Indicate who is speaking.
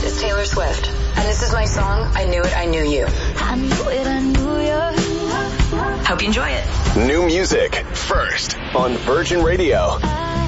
Speaker 1: is Taylor Swift, and this is my song, I Knew It, I Knew You.
Speaker 2: I knew it, I knew you.
Speaker 1: Hope you enjoy it.
Speaker 3: New music first on Virgin Radio.